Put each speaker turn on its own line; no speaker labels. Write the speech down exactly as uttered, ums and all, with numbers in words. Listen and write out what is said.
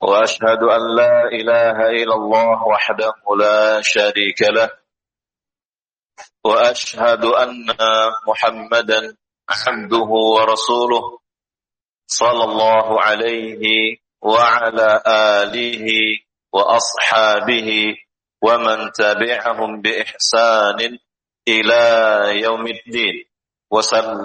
وأشهد أن لا إله إلا الله وحده لا شريك له وأشهد أن محمدا عبده ورسوله صلى الله عليه وعلى آله وأصحابه ومن تبعهم بإحسان إلى يوم الدين وسلم